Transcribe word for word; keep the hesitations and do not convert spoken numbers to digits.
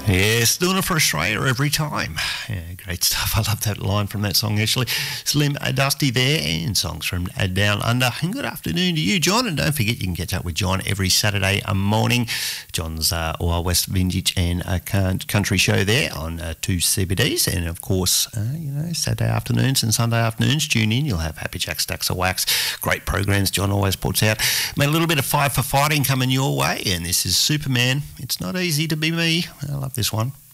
Yes, doing it for Australia every time. Yeah, great stuff. I love that line from that song, actually. Slim uh, Dusty there, and songs from uh, Down Under. And good afternoon to you, John. And don't forget, you can catch up with John every Saturday morning. John's uh, Wild West Vintage and uh, Country show there on uh, two C B Ds. And, of course, uh, you know, Saturday afternoons and Sunday afternoons, tune in. You'll have Happy Jack Stacks of Wax. Great programs John always puts out. Made a little bit of Five for Fighting coming your way. And this is Superman. It's not easy to be me. I love this one.